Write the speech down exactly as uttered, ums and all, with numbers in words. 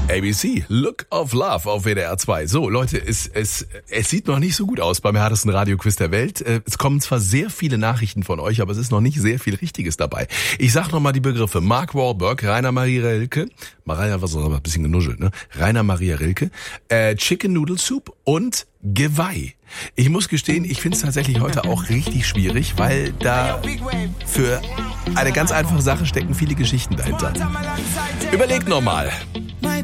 A B C, Look of Love auf W D R zwei. So, Leute, es, es, es sieht noch nicht so gut aus beim härtesten Radioquiz der Welt. Es kommen zwar sehr viele Nachrichten von euch, aber es ist noch nicht sehr viel Richtiges dabei. Ich sag nochmal die Begriffe. Mark Wahlberg, Rainer Maria Rilke, Maria, was auch ein bisschen genuschelt, ne? Rainer Maria Rilke, äh, Chicken Noodle Soup und Geweih. Ich muss gestehen, ich finde es tatsächlich heute auch richtig schwierig, weil da für eine ganz einfache Sache stecken viele Geschichten dahinter. Überlegt nochmal.